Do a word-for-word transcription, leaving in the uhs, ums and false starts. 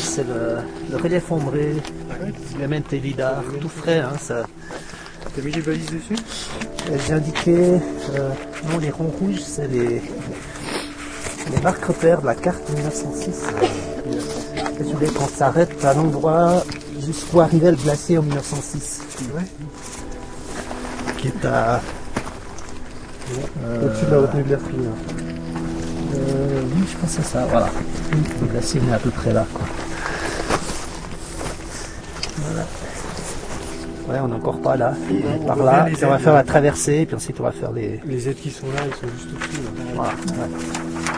c'est le, le relief ombré, Clemente Vidar, tout frais. Hein, ça. T'as mis les balises dessus? J'ai indiqué, euh, non, les ronds rouges, c'est les, les marques repères de la carte mille neuf cent six. Désolé, quand on s'arrête à l'endroit jusqu'où arrivait le glacier en mille neuf cent six. Ouais. Qui est à... Euh, Au-dessus de la retenue glaciaire. Euh, oui, je pense que c'est ça, voilà. Le glacier est à peu près là, quoi. Voilà. Ouais, on n'est encore pas là. On Par voit là, bien les puis on va aides, faire là. la traversée, puis ensuite on va faire les... Les aides qui sont là, elles sont juste au-dessus. là. Voilà, ouais.